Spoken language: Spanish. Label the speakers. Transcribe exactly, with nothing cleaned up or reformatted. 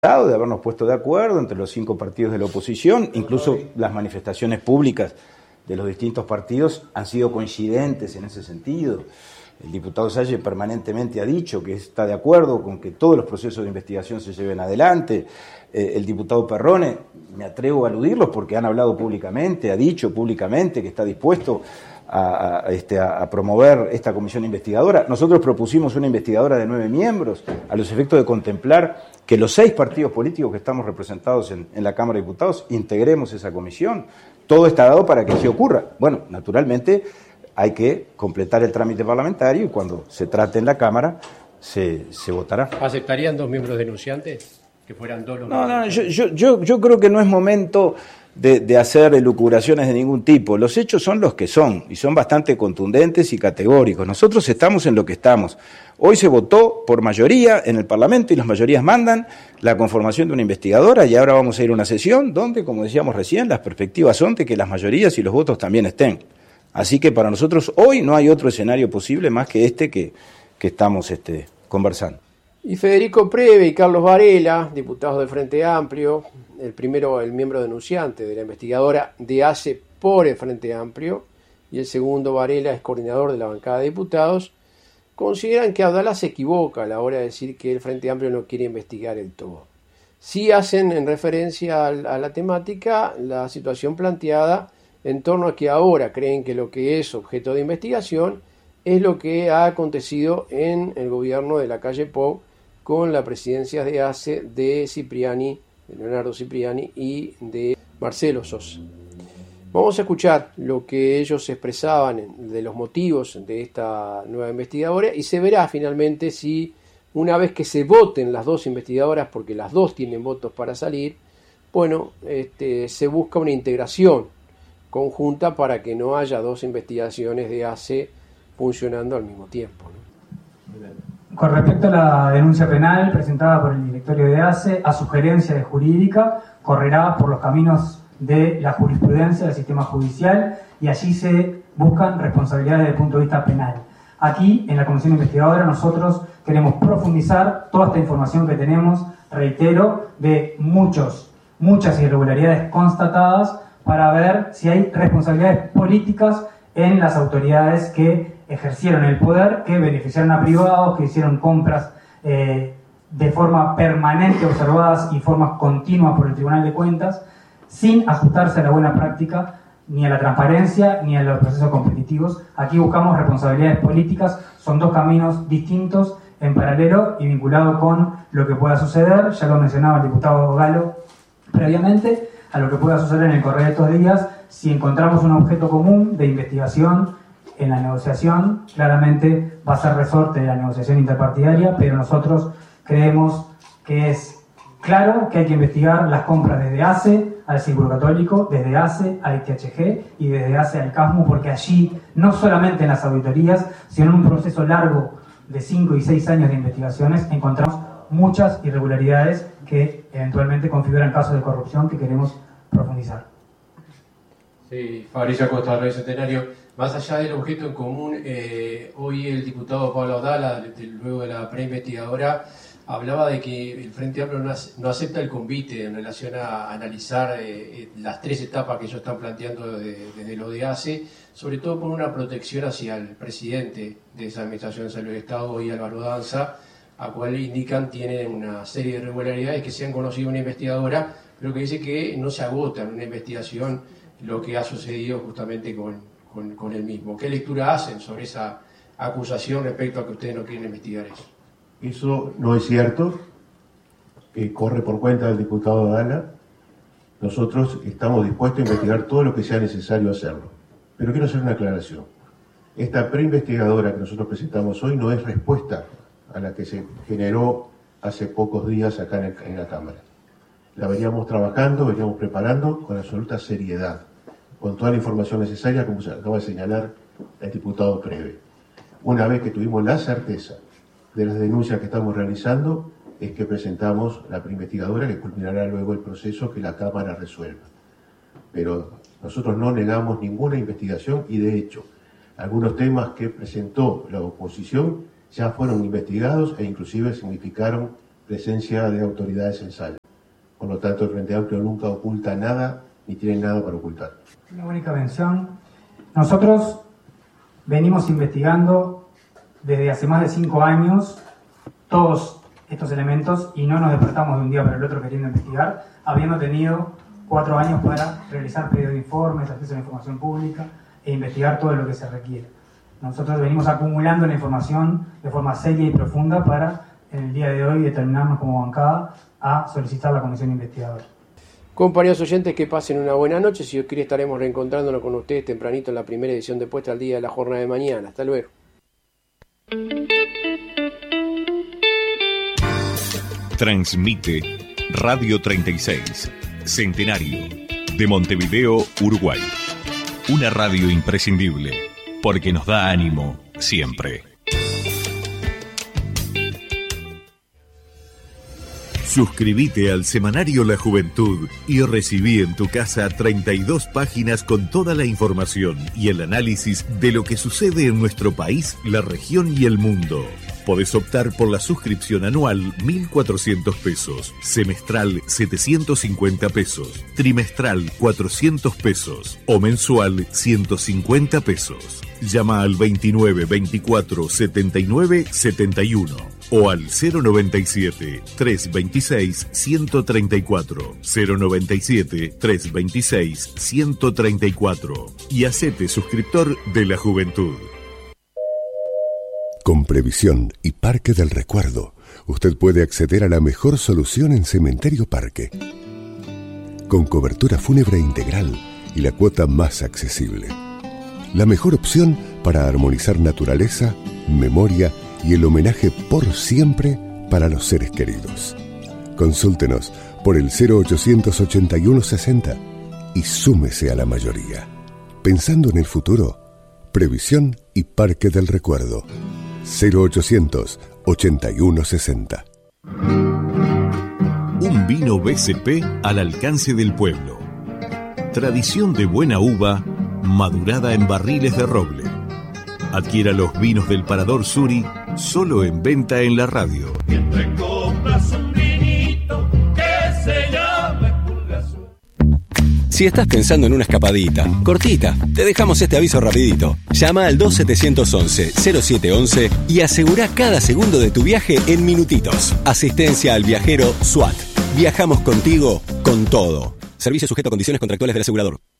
Speaker 1: de habernos puesto de acuerdo entre los cinco partidos de la oposición, incluso las manifestaciones públicas de los distintos partidos han sido coincidentes en ese sentido. El diputado Salle permanentemente ha dicho que está de acuerdo con que todos los procesos de investigación se lleven adelante. Eh, el diputado Perrone, me atrevo a aludirlos porque han hablado públicamente, ha dicho públicamente que está dispuesto a, a, este, a, a promover esta comisión investigadora. Nosotros propusimos una investigadora de nueve miembros a los efectos de contemplar que los seis partidos políticos que estamos representados en, en la Cámara de Diputados integremos esa comisión. Todo está dado para que así ocurra. Bueno, naturalmente hay que completar el trámite parlamentario y cuando se trate en la Cámara se, se votará.
Speaker 2: ¿Aceptarían dos miembros denunciantes? Que fueran dos los
Speaker 1: No, no, yo, yo, yo, yo creo que no es momento de, de hacer elucubraciones de ningún tipo. Los hechos son los que son y son bastante contundentes y categóricos. Nosotros estamos en lo que estamos. Hoy se votó por mayoría en el Parlamento y las mayorías mandan la conformación de una investigadora y ahora vamos a ir a una sesión donde, como decíamos recién, las perspectivas son de que las mayorías y los votos también estén. Así que para nosotros hoy no hay otro escenario posible más que este que, que estamos este, conversando.
Speaker 3: Y Federico Preve y Carlos Varela, diputados del Frente Amplio, el primero el miembro denunciante de la investigadora de ACE por el Frente Amplio y el segundo Varela es coordinador de la bancada de diputados, consideran que Abdalá se equivoca a la hora de decir que el Frente Amplio no quiere investigar el todo. Sí hacen en referencia a la temática la situación planteada en torno a que ahora creen que lo que es objeto de investigación es lo que ha acontecido en el gobierno de la calle Pou con la presidencia de ACE de Cipriani, de Leonardo Cipriani y de Marcelo Sosa. Vamos a escuchar lo que ellos expresaban de los motivos de esta nueva investigadora y se verá finalmente si una vez que se voten las dos investigadoras, porque las dos tienen votos para salir, bueno, este, se busca una integración conjunta para que no haya dos investigaciones de ACE funcionando al mismo tiempo, ¿no?
Speaker 4: Con respecto a la denuncia penal presentada por el directorio de ACE, a sugerencia de jurídica, correrá por los caminos de la jurisprudencia del sistema judicial y allí se buscan responsabilidades desde el punto de vista penal. Aquí, en la comisión investigadora, nosotros queremos profundizar toda esta información que tenemos, reitero, de muchos, muchas irregularidades constatadas para ver si hay responsabilidades políticas en las autoridades que ejercieron el poder, que beneficiaron a privados, que hicieron compras eh, de forma permanente observadas y formas continuas por el Tribunal de Cuentas, sin ajustarse a la buena práctica, ni a la transparencia, ni a los procesos competitivos. Aquí buscamos responsabilidades políticas, son dos caminos distintos, en paralelo y vinculado con lo que pueda suceder, ya lo mencionaba el diputado Galo previamente, a lo que pueda suceder en el correr de estos días, si encontramos un objeto común de investigación en la negociación, claramente va a ser resorte de la negociación interpartidaria, pero nosotros creemos que es claro que hay que investigar las compras desde ACE al Círculo Católico, desde ACE al I T H G y desde ACE al CASMU, porque allí, no solamente en las auditorías, sino en un proceso largo de cinco y seis años de investigaciones, encontramos muchas irregularidades que eventualmente configuran casos de corrupción que queremos profundizar.
Speaker 2: Sí, Fabricio Acosta, Radio Centenario. Más allá del objeto en común, eh, hoy el diputado Pablo Abdala, luego de la preinvestigadora, hablaba de que el Frente Amplio no, no acepta el convite en relación a analizar eh, las tres etapas que ellos están planteando desde de, de lo de ACE, sobre todo por una protección hacia el presidente de esa Administración de Salud del Estado y Álvaro Danza, a cual indican tiene una serie de irregularidades que se han conocido una investigadora, pero que dice que no se agota en una investigación lo que ha sucedido justamente con Con, con el mismo. ¿Qué lectura hacen sobre esa acusación respecto a que ustedes no quieren investigar eso?
Speaker 5: Eso no es cierto, eh, corre por cuenta del diputado Abdala. Nosotros estamos dispuestos a investigar todo lo que sea necesario hacerlo. Pero quiero hacer una aclaración. Esta preinvestigadora que nosotros presentamos hoy no es respuesta a la que se generó hace pocos días acá en, el, en la Cámara. La veníamos trabajando, veníamos preparando con absoluta seriedad, con toda la información necesaria, como se acaba de señalar el diputado Preve. Una vez que tuvimos la certeza de las denuncias que estamos realizando, es que presentamos la preinvestigadora que culminará luego el proceso que la Cámara resuelva. Pero nosotros no negamos ninguna investigación y, de hecho, algunos temas que presentó la oposición ya fueron investigados e inclusive significaron presencia de autoridades en sala. Por lo tanto, el Frente Amplio nunca oculta nada ni tiene nada para ocultar.
Speaker 4: Una única mención. Nosotros venimos investigando desde hace más de cinco años todos estos elementos y no nos despertamos de un día para el otro queriendo investigar, habiendo tenido cuatro años para realizar pedidos de informes, acceso a la información pública e investigar todo lo que se requiere. Nosotros venimos acumulando la información de forma seria y profunda para, en el día de hoy, determinarnos como bancada a solicitar la comisión investigadora.
Speaker 3: Compañeros oyentes, que pasen una buena noche. Si Dios quiere, estaremos reencontrándonos con ustedes tempranito en la primera edición de Puesta al Día de la jornada de mañana. Hasta luego.
Speaker 6: Transmite Radio treinta y seis, Centenario, de Montevideo, Uruguay. Una radio imprescindible, porque nos da ánimo siempre. Suscríbete al semanario La Juventud y recibí en tu casa treinta y dos páginas con toda la información y el análisis de lo que sucede en nuestro país, la región y el mundo. Podés optar por la suscripción anual mil cuatrocientos pesos, semestral setecientos cincuenta pesos, trimestral cuatrocientos pesos o mensual ciento cincuenta pesos. Llama al veintinueve veinticuatro setenta y nueve setenta y uno o al cero noventa y siete, trescientos veintiséis, ciento treinta y cuatro, cero noventa y siete, trescientos veintiséis, ciento treinta y cuatro y hacete suscriptor de La Juventud.
Speaker 7: Con Previsión y Parque del Recuerdo, usted puede acceder a la mejor solución en Cementerio Parque. Con cobertura fúnebre integral y la cuota más accesible. La mejor opción para armonizar naturaleza, memoria y el homenaje por siempre para los seres queridos. Consúltenos por el cero ochocientos ochenta y uno sesenta y súmese a la mayoría. Pensando en el futuro, Previsión y Parque del Recuerdo. cero ochocientos ochenta y uno sesenta.
Speaker 6: Un vino B C P al alcance del pueblo. Tradición de buena uva, madurada en barriles de roble. Adquiera los vinos del Parador Suri, solo en venta en la radio.
Speaker 8: Siempre compras un vinito que se llama Pulgasur.
Speaker 9: Si estás pensando en una escapadita, cortita, te dejamos este aviso rapidito. Llama al dos siete once, cero siete once y asegura cada segundo de tu viaje en minutitos. Asistencia al viajero SWAT. Viajamos contigo con todo. Servicio sujeto a condiciones contractuales del asegurador.